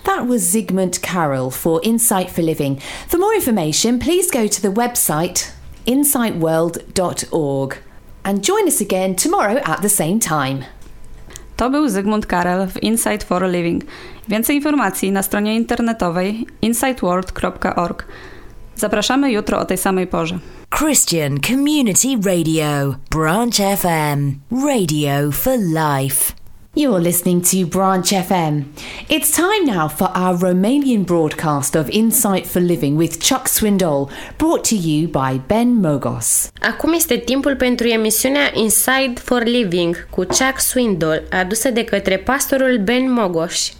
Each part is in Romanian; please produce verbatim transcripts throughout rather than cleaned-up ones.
That was Zygmunt Carroll for Insight for Living. For more information, please go to the website insight world dot org and join us again tomorrow at the same time. To był Zygmunt Carroll w Insight for a Living. Więcej informacji na stronie internetowej insight world kropka org. Zapraszamy jutro o tej samej porze. Christian Community Radio, Branch F M, radio for life. You're listening to Branch F M. It's time now for our Romanian broadcast of Insight for Living with Chuck Swindoll, brought to you by Ben Mogos. Acum este timpul pentru emisiunea Insight for Living cu Chuck Swindoll, adusă de către pastorul Ben Mogos.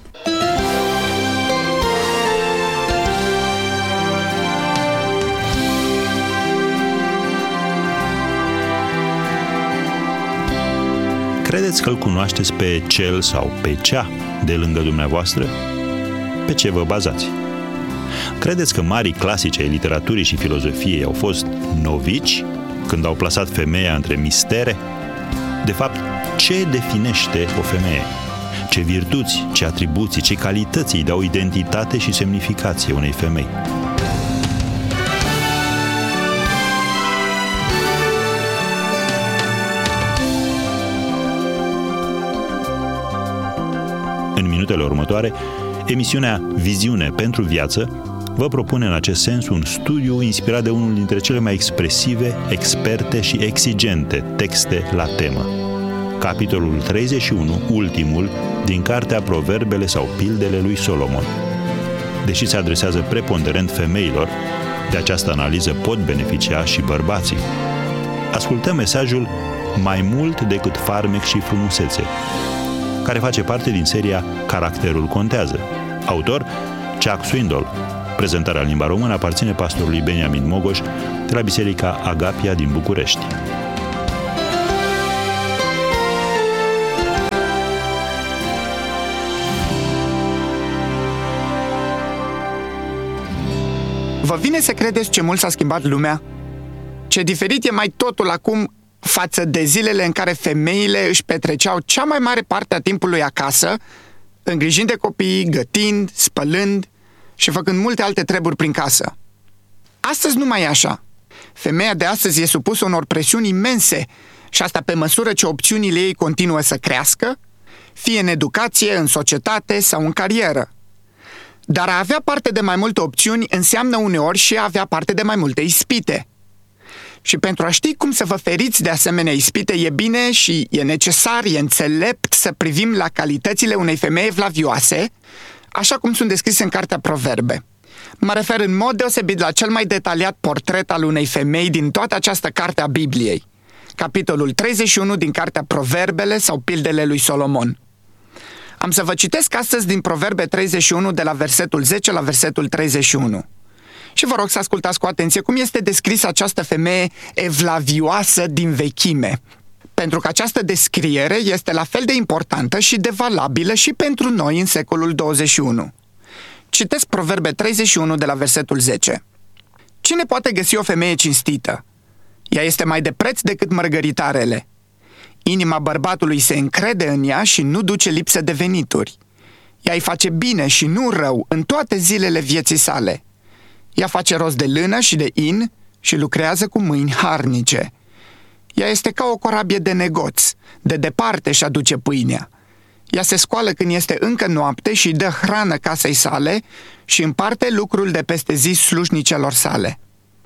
Credeți că îl cunoașteți pe cel sau pe cea de lângă dumneavoastră? Pe ce vă bazați? Credeți că marii clasici ai literaturii și filozofiei au fost novici când au plasat femeia între mistere? De fapt, ce definește o femeie? Ce virtuți, ce atribuții, ce calități îi dau identitate și semnificație unei femei? În minutele următoare, emisiunea Viziune pentru viață vă propune în acest sens un studiu inspirat de unul dintre cele mai expresive, experte și exigente texte la temă. Capitolul treizeci și unu, ultimul, din cartea Proverbele sau Pildele lui Solomon. Deși se adresează preponderent femeilor, de această analiză pot beneficia și bărbații. Ascultăm mesajul Mai mult decât farmec și frumusețe, care face parte din seria Caracterul contează. Autor, Chuck Swindoll. Prezentarea în limba română aparține pastorului Beniamin Mogos de la Biserica Agapia din București. Vă vine să credeți ce mult s-a schimbat lumea? Ce diferit e mai totul acum față de zilele în care femeile își petreceau cea mai mare parte a timpului acasă, îngrijind de copii, gătind, spălând și făcând multe alte treburi prin casă. Astăzi nu mai e așa. Femeia de astăzi e supusă unor presiuni imense și asta pe măsură ce opțiunile ei continuă să crească, fie în educație, în societate sau în carieră. Dar a avea parte de mai multe opțiuni înseamnă uneori și a avea parte de mai multe ispite. Și pentru a ști cum să vă feriți de asemenea ispite, e bine și e necesar, e înțelept să privim la calitățile unei femei evlavioase, așa cum sunt descrise în cartea Proverbe. Mă refer în mod deosebit la cel mai detaliat portret al unei femei din toată această carte a Bibliei, capitolul treizeci și unu din cartea Proverbele sau Pildele lui Solomon. Am să vă citesc astăzi din Proverbe treizeci și unu de la versetul zece la versetul treizeci și unu. Și vă rog să ascultați cu atenție cum este descrisă această femeie evlavioasă din vechime. Pentru că această descriere este la fel de importantă și de valabilă și pentru noi în secolul douăzeci și unu. Citesc Proverbe treizeci și unu de la versetul zece. Cine poate găsi o femeie cinstită? Ea este mai de preț decât mărgăritarele. Inima bărbatului se încrede în ea și nu duce lipsă de venituri. Ea îi face bine și nu rău în toate zilele vieții sale. Ea face rost de lână și de in și lucrează cu mâini harnice. Ea este ca o corabie de negoț, de departe și aduce pâinea. Ea se scoală când este încă noapte și dă hrană casei sale și împarte lucrul de peste zi slujnicelor sale.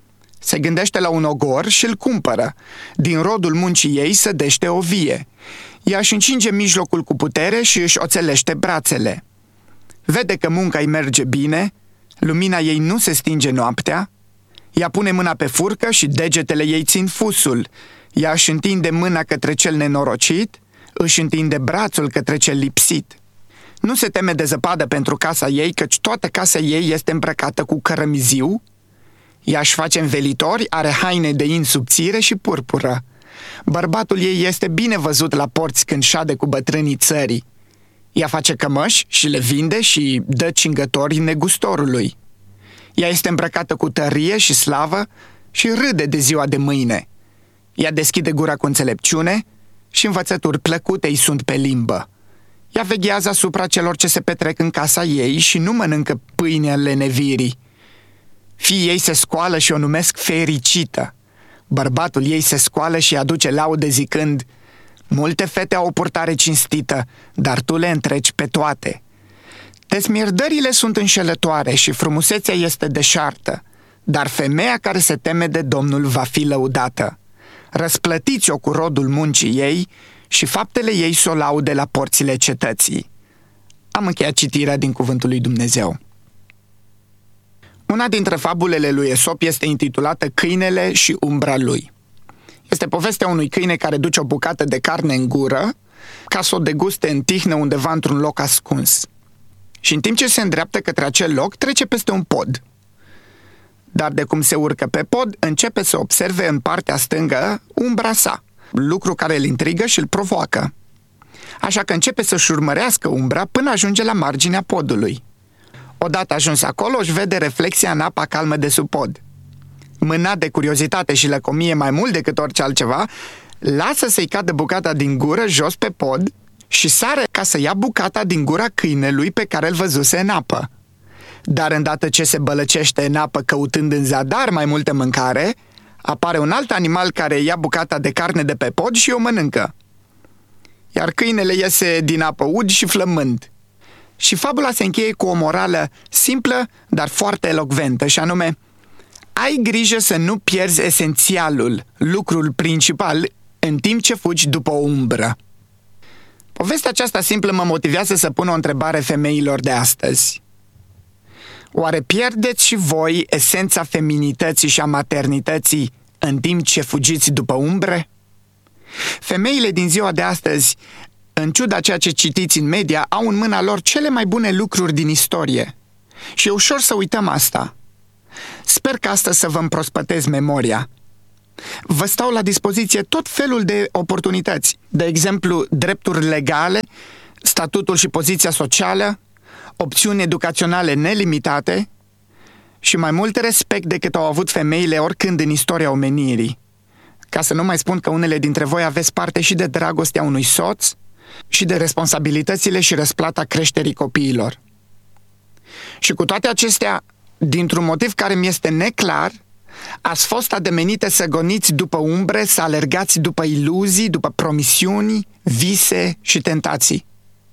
Se gândește la un ogor și îl cumpără. Din rodul muncii ei sădește o vie. Ea își încinge mijlocul cu putere și își oțelește brațele. Vede că munca îi merge bine, lumina ei nu se stinge noaptea. Ea pune mâna pe furcă și degetele ei țin fusul. Ea își întinde mâna către cel nenorocit, își întinde brațul către cel lipsit. Nu se teme de zăpadă pentru casa ei, căci toată casa ei este îmbrăcată cu cărămiziu. Ea își face învelitori, are haine de in subțire și purpură. Bărbatul ei este bine văzut la porți când șade cu bătrânii țării. Ea face cămăși și le vinde și dă cingători negustorului. Ea este îmbrăcată cu tărie și slavă și râde de ziua de mâine. Ea deschide gura cu înțelepciune și învățături plăcute îi sunt pe limbă. Ea veghează asupra celor ce se petrec în casa ei și nu mănâncă pâinea lenevirii. Fiii ei se scoală și o numesc fericită. Bărbatul ei se scoală și aduce laude zicând: multe fete au o purtare cinstită, dar tu le întreci pe toate. Desmierdările sunt înșelătoare și frumusețea este deșartă, dar femeia care se teme de Domnul va fi lăudată. Răsplătiți-o cu rodul muncii ei și faptele ei s-o laude la porțile cetății. Am încheiat citirea din Cuvântul lui Dumnezeu. Una dintre fabulele lui Esop este intitulată Câinele și umbra lui. Este povestea unui câine care duce o bucată de carne în gură ca să o deguste în tihnă undeva într-un loc ascuns. Și în timp ce se îndreaptă către acel loc, trece peste un pod. Dar de cum se urcă pe pod, începe să observe în partea stângă umbra sa, lucru care îl intrigă și îl provoacă. Așa că începe să-și urmărească umbra până ajunge la marginea podului. Odată ajuns acolo, își vede reflexia în apa calmă de sub pod. Mânat de curiozitate și lăcomie mai mult decât orice altceva, lasă să-i cadă bucata din gură jos pe pod și sare ca să ia bucata din gura câinelui pe care îl văzuse în apă. Dar îndată ce se bălăcește în apă căutând în zadar mai multă mâncare, apare un alt animal care ia bucata de carne de pe pod și o mănâncă. Iar câinele iese din apă ud și flămând. Și fabula se încheie cu o morală simplă, dar foarte elocventă, și anume: ai grijă să nu pierzi esențialul, lucrul principal, în timp ce fugi după o umbră. Povestea aceasta simplă mă motivează să pun o întrebare femeilor de astăzi. Oare pierdeți și voi esența feminității și a maternității în timp ce fugiți după umbre? Femeile din ziua de astăzi, în ciuda ceea ce citiți în media, au în mâna lor cele mai bune lucruri din istorie. Și e ușor să uităm asta. Sper că astăzi să vă împrospătez memoria. Vă stau la dispoziție tot felul de oportunități, de exemplu, drepturi legale, statutul și poziția socială, opțiuni educaționale nelimitate și mai mult respect decât au avut femeile oricând în istoria omenirii. Ca să nu mai spun că unele dintre voi aveți parte și de dragostea unui soț și de responsabilitățile și răsplata creșterii copiilor. Și cu toate acestea, dintr-un motiv care mi este neclar, ați fost ademenite să goniți după umbre, să alergați după iluzii, după promisiuni, vise și tentații.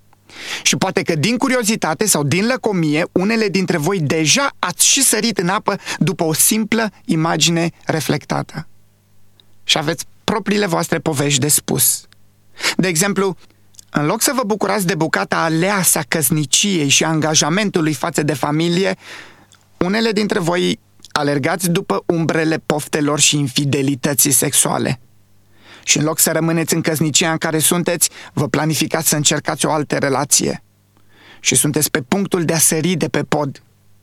Și poate că din curiozitate sau din lăcomie, unele dintre voi deja ați și sărit în apă după o simplă imagine reflectată. Și aveți propriile voastre povești de spus. De exemplu, în loc să vă bucurați de bucata aleasă a căsniciei și a angajamentului față de familie, unele dintre voi alergați după umbrele poftelor și infidelității sexuale. Și în loc să rămâneți în căsnicia în care sunteți, vă planificați să încercați o altă relație. Și sunteți pe punctul de a sări de pe pod.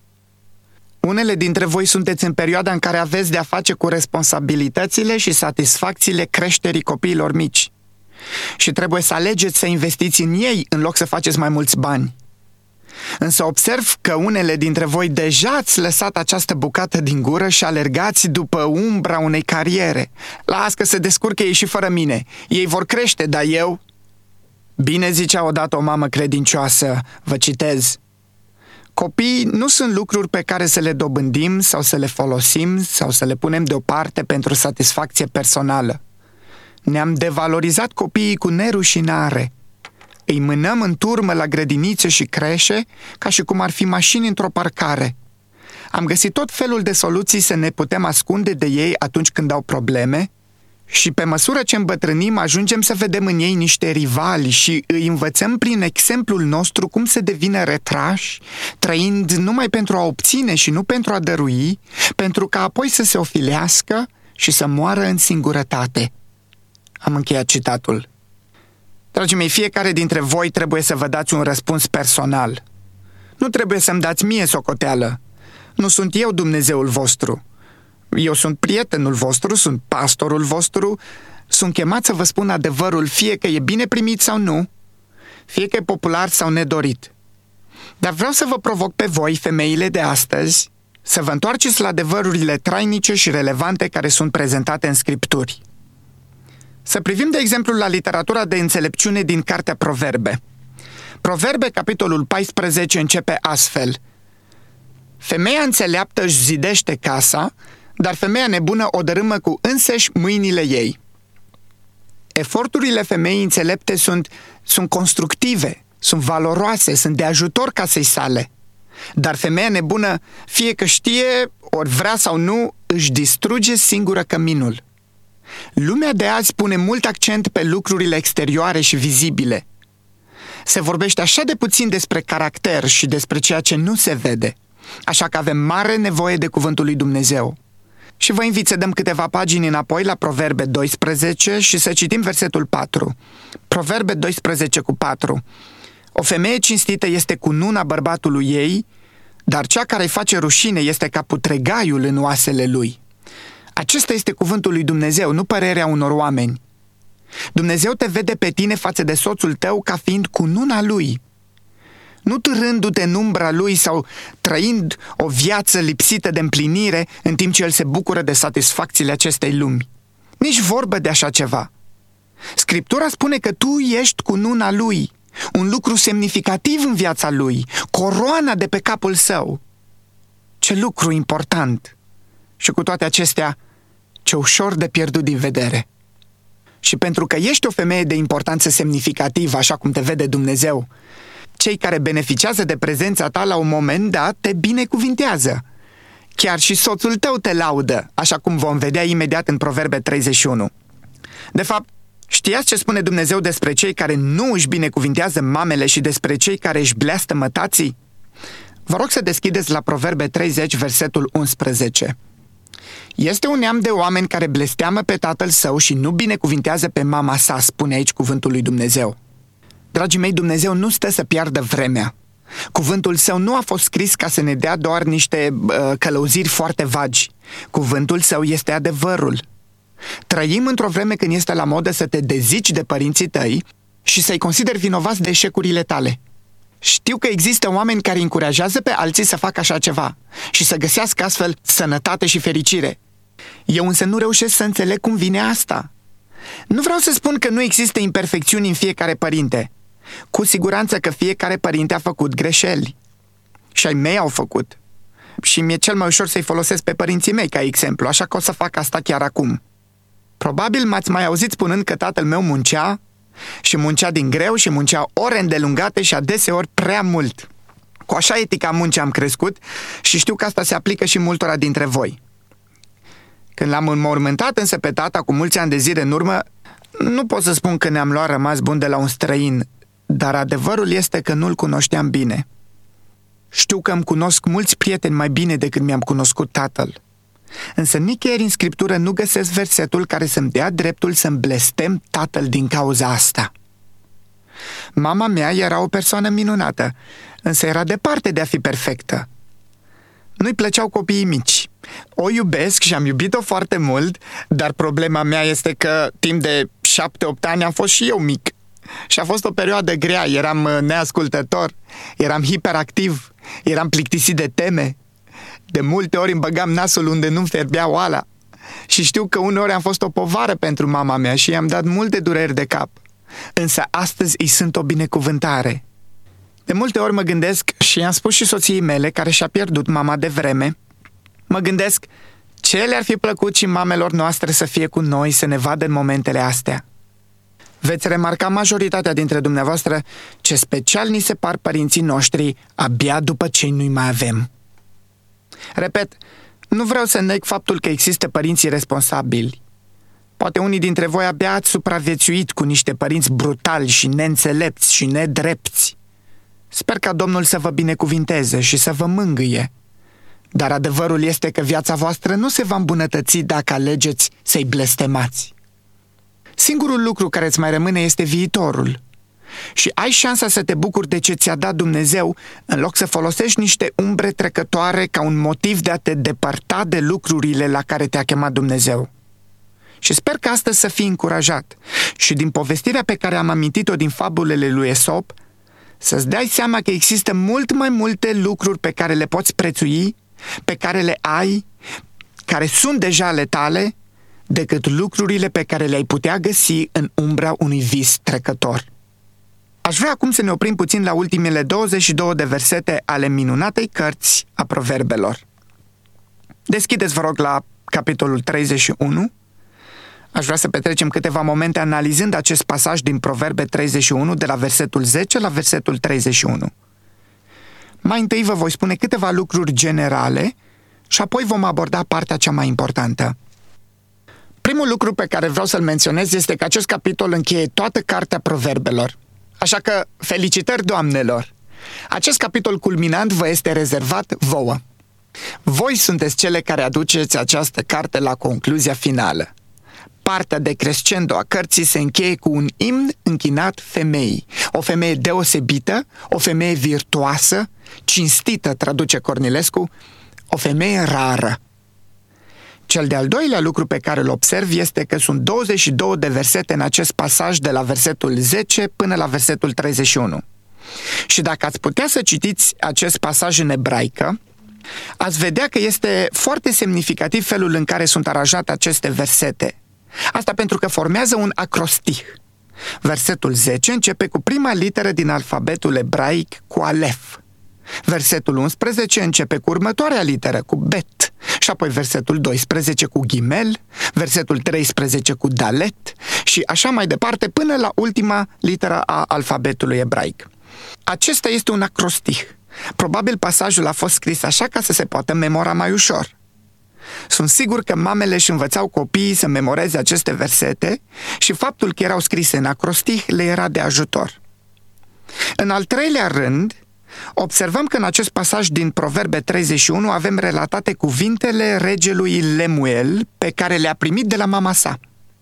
Unele dintre voi sunteți în perioada în care aveți de a face cu responsabilitățile și satisfacțiile creșterii copiilor mici. Și trebuie să alegeți să investiți în ei în loc să faceți mai mulți bani. Însă observ că unele dintre voi deja ați lăsat această bucată din gură și alergați după umbra unei cariere. Las că se descurcă ei și fără mine. Ei vor crește, dar eu... Bine zicea odată o mamă credincioasă, vă citez: copiii nu sunt lucruri pe care să le dobândim sau să le folosim sau să le punem deoparte pentru satisfacție personală. Ne-am devalorizat copiii cu nerușinare. Îi mânăm în turmă la grădinițe și creșe ca și cum ar fi mașini într-o parcare. Am găsit tot felul de soluții să ne putem ascunde de ei atunci când au probleme și pe măsură ce îmbătrânim ajungem să vedem în ei niște rivali și îi învățăm prin exemplul nostru cum să devină retrași, trăind numai pentru a obține și nu pentru a dărui, pentru ca apoi să se ofilească și să moară în singurătate. Am încheiat citatul. Dragii mei, fiecare dintre voi trebuie să vă dați un răspuns personal. Nu trebuie să-mi dați mie socoteală. Nu sunt eu Dumnezeul vostru. Eu sunt prietenul vostru, sunt pastorul vostru, sunt chemat să vă spun adevărul, fie că e bine primit sau nu, fie că e popular sau nedorit. Dar vreau să vă provoc pe voi, femeile de astăzi, să vă întoarceți la adevărurile trainice și relevante care sunt prezentate în Scripturi. Să privim, de exemplu, la literatura de înțelepciune din Cartea Proverbe. Proverbe, capitolul paisprezece, începe astfel: femeia înțeleaptă își zidește casa, dar femeia nebună o dărâmă cu însăși mâinile ei. Eforturile femeii înțelepte sunt, sunt constructive, sunt valoroase, sunt de ajutor casei sale. Dar femeia nebună, fie că știe, ori vrea sau nu, își distruge singură căminul. Lumea de azi pune mult accent pe lucrurile exterioare și vizibile. Se vorbește așa de puțin despre caracter și despre ceea ce nu se vede, așa că avem mare nevoie de cuvântul lui Dumnezeu. Și vă invit să dăm câteva pagini înapoi la Proverbe doisprezece și să citim versetul patru. Proverbe doisprezece cu patru. O femeie cinstită este cununa bărbatului ei, dar cea care îi face rușine este ca putregaiul în oasele lui. Acesta este cuvântul lui Dumnezeu, nu părerea unor oameni. Dumnezeu te vede pe tine față de soțul tău ca fiind cununa lui. Nu târându-te în umbra lui sau trăind o viață lipsită de împlinire în timp ce el se bucură de satisfacțiile acestei lumi. Nici vorbă de așa ceva. Scriptura spune că tu ești cununa lui, un lucru semnificativ în viața lui, coroana de pe capul său. Ce lucru important! Și cu toate acestea, ce ușor de pierdut din vedere. Și pentru că ești o femeie de importanță semnificativă, așa cum te vede Dumnezeu, cei care beneficiază de prezența ta la un moment dat te binecuvintează. Chiar și soțul tău te laudă, așa cum vom vedea imediat în Proverbe treizeci și unu. De fapt, știați ce spune Dumnezeu despre cei care nu își binecuvintează mamele și despre cei care își bleastămă tații? Vă rog să deschideți la Proverbe treizeci, versetul unsprezece. Este un neam de oameni care blesteamă pe tatăl său și nu binecuvintează pe mama sa, spune aici cuvântul lui Dumnezeu. Dragii mei, Dumnezeu nu stă să piardă vremea. Cuvântul său nu a fost scris ca să ne dea doar niște uh, călăuziri foarte vagi. Cuvântul său este adevărul. Trăim într-o vreme când este la modă să te dezici de părinții tăi și să-i consideri vinovați de eșecurile tale. Știu că există oameni care încurajează pe alții să facă așa ceva și să găsească astfel sănătate și fericire. Eu însă nu reușesc să înțeleg cum vine asta. Nu vreau să spun că nu există imperfecțiuni în fiecare părinte. Cu siguranță că fiecare părinte a făcut greșeli. Și ai mei au făcut. Și mi-e cel mai ușor să-i folosesc pe părinții mei ca exemplu, așa că o să fac asta chiar acum. Probabil m-ați mai auzit spunând că tatăl meu muncea și muncea din greu și muncea ore îndelungate și adeseori prea mult. Cu așa etica muncii am crescut și știu că asta se aplică și multora dintre voi. Când l-am înmormântat însă pe tata cu mulți ani de zile în urmă, nu pot să spun că ne-am luat rămas bun de la un străin, dar adevărul este că nu-l cunoșteam bine. Știu că îmi cunosc mulți prieteni mai bine decât mi-am cunoscut tatăl. Însă nicăieri în Scriptură nu găsesc versetul care să-mi dea dreptul să-mi blestem tatăl din cauza asta. Mama mea era o persoană minunată, însă era departe de a fi perfectă. Nu-i plăceau copiii mici. O iubesc și am iubit-o foarte mult, dar problema mea este că timp de șapte-opt ani am fost și eu mic. Și a fost o perioadă grea, eram neascultător, eram hiperactiv, eram plictisit de teme. De multe ori îmi băgam nasul unde nu-mi fierbea oala. Și știu că uneori am fost o povară pentru mama mea și i-am dat multe dureri de cap. Însă astăzi îi sunt o binecuvântare. De multe ori mă gândesc, și i-am spus și soției mele, care și-a pierdut mama de vreme, mă gândesc ce le-ar fi plăcut și mamelor noastre să fie cu noi, să ne vadă în momentele astea. Veți remarca majoritatea dintre dumneavoastră ce special ni se par părinții noștri abia după ce nu-i mai avem. Repet, nu vreau să neg faptul că există părinți responsabili. Poate unii dintre voi abia ați supraviețuit cu niște părinți brutali și neînțelepți și nedrepți. Sper ca Domnul să vă binecuvinteze și să vă mângâie. Dar adevărul este că viața voastră nu se va îmbunătăți dacă alegeți să-i blestemați. Singurul lucru care îți mai rămâne este viitorul. Și ai șansa să te bucuri de ce ți-a dat Dumnezeu, în loc să folosești niște umbre trecătoare ca un motiv de a te depărta de lucrurile la care te-a chemat Dumnezeu. Și sper că astăzi să fii încurajat și din povestirea pe care am amintit-o din fabulele lui Esop, să-ți dai seama că există mult mai multe lucruri pe care le poți prețui, pe care le ai, care sunt deja ale tale, decât lucrurile pe care le-ai putea găsi în umbra unui vis trecător. Aș vrea acum să ne oprim puțin la ultimele douăzeci și două de versete ale minunatei cărți a Proverbelor. Deschideți, vă rog, la capitolul treizeci și unu. Aș vrea să petrecem câteva momente analizând acest pasaj din Proverbe treizeci și unu, de la versetul zece la versetul treizeci și unu. Mai întâi vă voi spune câteva lucruri generale și apoi vom aborda partea cea mai importantă. Primul lucru pe care vreau să-l menționez este că acest capitol încheie toată cartea Proverbelor. Așa că, felicitări, doamnelor! Acest capitol culminant vă este rezervat vouă. Voi sunteți cele care aduceți această carte la concluzia finală. Partea de crescendo a cărții se încheie cu un imn închinat femeii. O femeie deosebită, o femeie virtuoasă, cinstită, traduce Cornilescu, o femeie rară. Cel de-al doilea lucru pe care îl observ este că sunt douăzeci și două de versete în acest pasaj, de la versetul zece până la versetul treizeci și unu. Și dacă ați putea să citiți acest pasaj în ebraică, ați vedea că este foarte semnificativ felul în care sunt aranjate aceste versete. Asta pentru că formează un acrostih. Versetul zece începe cu prima literă din alfabetul ebraic, cu alef. Versetul unsprezece începe cu următoarea literă, cu bet, și apoi versetul doisprezece cu ghimel, versetul treisprezece cu dalet și așa mai departe până la ultima literă a alfabetului ebraic. Acesta este un acrostih. Probabil pasajul a fost scris așa ca să se poată memora mai ușor. Sunt sigur că mamele își învățau copiii să memoreze aceste versete și faptul că erau scrise în acrostih le era de ajutor. În al treilea rând, observăm că în acest pasaj din Proverbe treizeci și unu avem relatate cuvintele regelui Lemuel pe care le-a primit de la mama sa.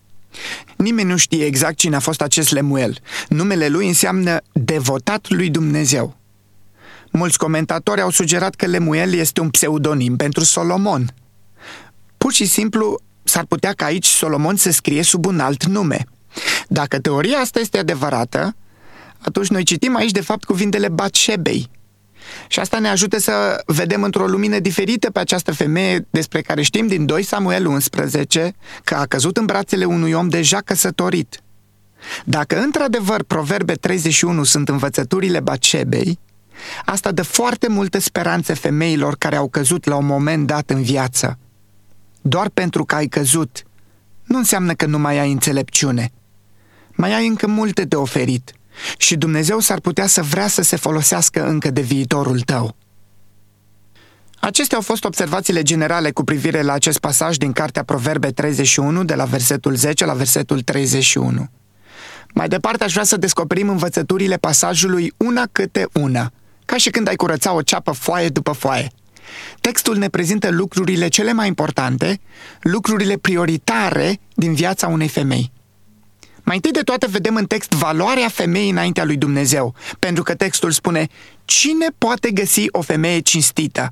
Nimeni nu știe exact cine a fost acest Lemuel. Numele lui înseamnă devotat lui Dumnezeu. Mulți comentatori au sugerat că Lemuel este un pseudonim pentru Solomon. Pur și simplu s-ar putea ca aici Solomon să scrie sub un alt nume. Dacă teoria asta este adevărată, atunci noi citim aici de fapt cuvintele Batșebei. Și asta ne ajută să vedem într-o lumină diferită pe această femeie despre care știm din doi Samuel unsprezece că a căzut în brațele unui om deja căsătorit. Dacă într-adevăr Proverbe treizeci și unu sunt învățăturile Batșebei, asta dă foarte multe speranțe femeilor care au căzut la un moment dat în viață. Doar pentru că ai căzut nu înseamnă că nu mai ai înțelepciune. Mai ai încă multe de oferit și Dumnezeu s-ar putea să vrea să se folosească încă de viitorul tău. Acestea au fost observațiile generale cu privire la acest pasaj din cartea Proverbe treizeci și unu, de la versetul zece la versetul treizeci și unu. Mai departe aș vrea să descoperim învățăturile pasajului una câte una, ca și când ai curăța o ceapă foaie după foaie. Textul ne prezintă lucrurile cele mai importante, lucrurile prioritare din viața unei femei. Mai întâi de toate vedem în text valoarea femeii înaintea lui Dumnezeu, pentru că textul spune: cine poate găsi o femeie cinstită?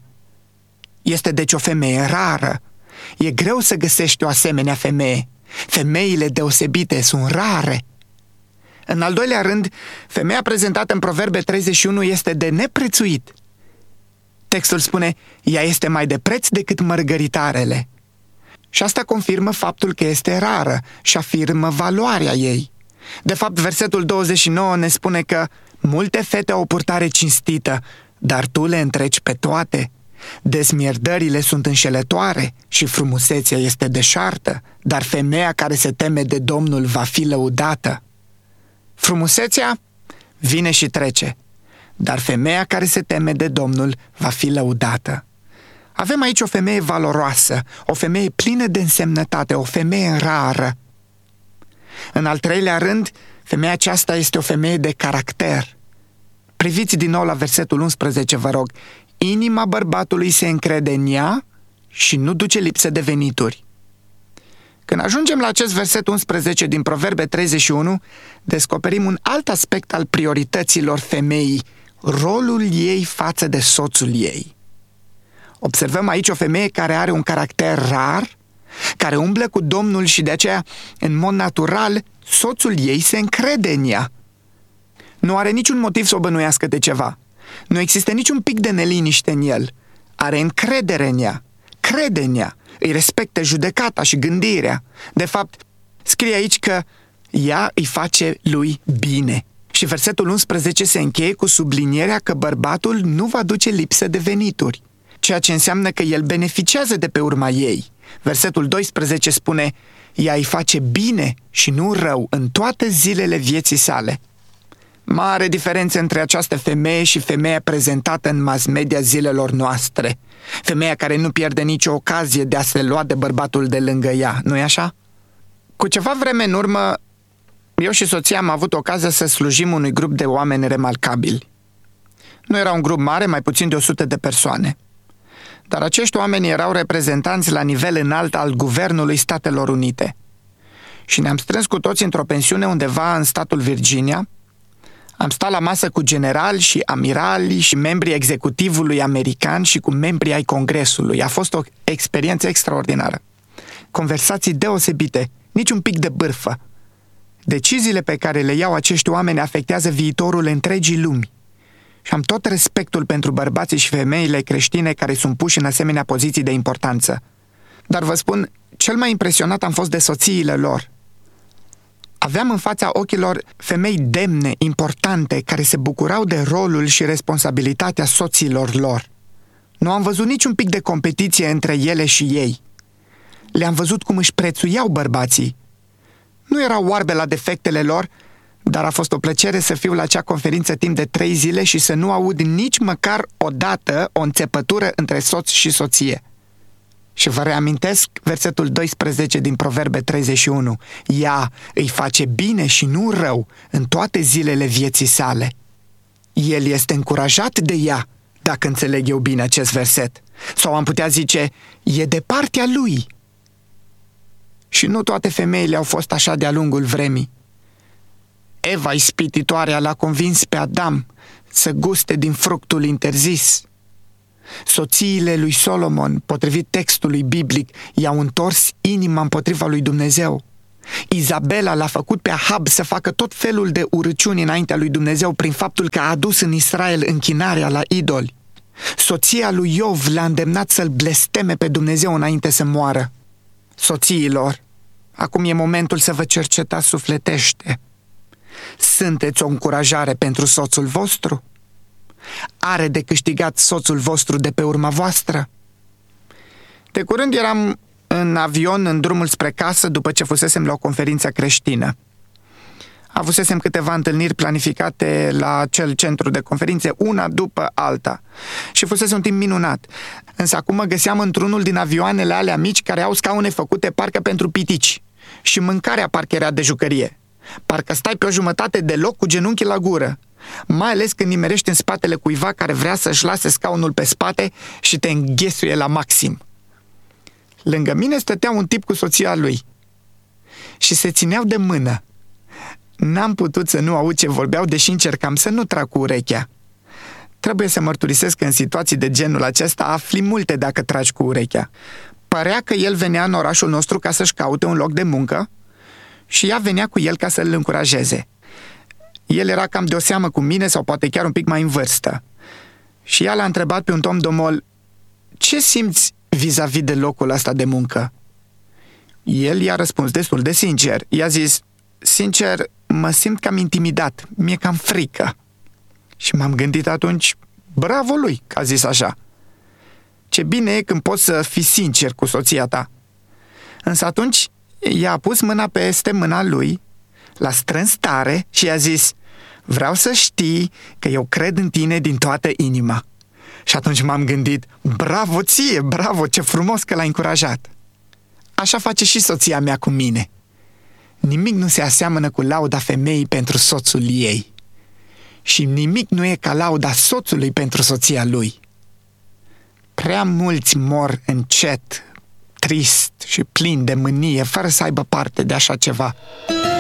Este deci o femeie rară. E greu să găsești o asemenea femeie. Femeile deosebite sunt rare. În al doilea rând, femeia prezentată în Proverbe treizeci și unu este de neprețuit. Textul spune: ea este mai de preț decât mărgăritarele. Și asta confirmă faptul că este rară și afirmă valoarea ei. De fapt, versetul douăzeci și nouă ne spune că multe fete au o purtare cinstită, dar tu le întreci pe toate. Desmierdările sunt înșelătoare și frumusețea este deșartă, dar femeia care se teme de Domnul va fi lăudată. Frumusețea vine și trece, dar femeia care se teme de Domnul va fi lăudată. Avem aici o femeie valoroasă, o femeie plină de însemnătate, o femeie rară. În al treilea rând, femeia aceasta este o femeie de caracter. Priviți din nou la versetul unsprezece, vă rog. Inima bărbatului se încrede în ea și nu duce lipsă de venituri. Când ajungem la acest verset unsprezece din Proverbe treizeci și unu, descoperim un alt aspect al priorităților femeii, rolul ei față de soțul ei. Observăm aici o femeie care are un caracter rar, care umblă cu Domnul și de aceea, în mod natural, soțul ei se încrede în ea. Nu are niciun motiv să o bănuiască de ceva. Nu există niciun pic de neliniște în el. Are încredere în ea, crede în ea, îi respectă judecata și gândirea. De fapt, scrie aici că ea îi face lui bine. Și Și versetul unsprezece se încheie cu sublinierea că bărbatul nu va duce lipsă de venituri, ceea ce înseamnă că el beneficiază de pe urma ei. Versetul doisprezece spune: ea îi face bine și nu rău în toate zilele vieții sale. Mare diferență între această femeie și femeia prezentată în mass media zilelor noastre. Femeia care nu pierde nicio ocazie de a se lua de bărbatul de lângă ea, nu-i așa? Cu ceva vreme în urmă, eu și soția am avut ocazia să slujim unui grup de oameni remarcabili. Nu era un grup mare, mai puțin de o sută de persoane. Dar acești oameni erau reprezentanți la nivel înalt al Guvernului Statelor Unite. Și ne-am strâns cu toți într-o pensiune undeva în statul Virginia. Am stat la masă cu generali și amirali și membrii executivului american și cu membrii ai Congresului. A fost o experiență extraordinară. Conversații deosebite, nici un pic de bârfă. Deciziile pe care le iau acești oameni afectează viitorul întregii lumi. Și am tot respectul pentru bărbații și femeile creștine care sunt puși în asemenea poziții de importanță. Dar vă spun, cel mai impresionat am fost de soțiile lor. Aveam în fața ochilor femei demne, importante, care se bucurau de rolul și responsabilitatea soților lor. Nu am văzut niciun pic de competiție între ele și ei. Le-am văzut cum își prețuiau bărbații. Nu erau oarbe la defectele lor, dar a fost o plăcere să fiu la acea conferință timp de trei zile și să nu aud nici măcar o dată o înțepătură între soț și soție. Și vă reamintesc versetul doisprezece din Proverbe treizeci și unu. Ea îi face bine și nu rău în toate zilele vieții sale. El este încurajat de ea, dacă înțeleg eu bine acest verset. Sau am putea zice, e de partea lui. Și nu toate femeile au fost așa de-a lungul vremii. Eva, ispititoarea, l-a convins pe Adam să guste din fructul interzis. Soțiile lui Solomon, potrivit textului biblic, i-au întors inima împotriva lui Dumnezeu. Izabela l-a făcut pe Ahab să facă tot felul de urăciuni înaintea lui Dumnezeu prin faptul că a adus în Israel închinarea la idoli. Soția lui Iov l-a îndemnat să-l blesteme pe Dumnezeu înainte să moară. Soțiilor, acum e momentul să vă cercetați sufletește. Sunteți o încurajare pentru soțul vostru? Are de câștigat soțul vostru de pe urma voastră? De curând eram în avion în drumul spre casă după ce fusesem la o conferință creștină. Avusesem câteva întâlniri planificate la acel centru de conferințe, una după alta. Și fusese un timp minunat. Însă acum mă găseam într-unul din avioanele alea mici care au scaune făcute parcă pentru pitici. Și mâncarea parcă era de jucărie. Parcă stai pe o jumătate de loc cu genunchii la gură. Mai ales când nimerești în spatele cuiva care vrea să-și lase scaunul pe spate și te înghesuie la maxim. Lângă mine stătea un tip cu soția lui și se țineau de mână. N-am putut să nu aud ce vorbeau, deși încercam să nu trag cu urechea. Trebuie să mărturisesc că în situații de genul acesta afli multe dacă tragi cu urechea. Părea că el venea în orașul nostru ca să-și caute un loc de muncă și ea venea cu el ca să-l încurajeze. El era cam de o seamă cu mine sau poate chiar un pic mai în vârstă. Și ea l-a întrebat pe un tom domol: ce simți vis-a-vis de locul ăsta de muncă? El i-a răspuns destul de sincer. I-a zis: sincer, mă simt cam intimidat, mi-e cam frică. Și m-am gândit atunci: bravo lui că a zis așa. Ce bine e când poți să fii sincer cu soția ta. Însă atunci i-a pus mâna peste mâna lui, l-a strâns tare și i-a zis: vreau să știi că eu cred în tine din toată inima. Și atunci m-am gândit: bravo ție, bravo, ce frumos că l-ai încurajat. Așa face și soția mea cu mine. Nimic nu se aseamănă cu lauda femeii pentru soțul ei. Și nimic nu e ca lauda soțului pentru soția lui. Prea mulți mor încet, trist și plin de mânie, fără să aibă parte de așa ceva.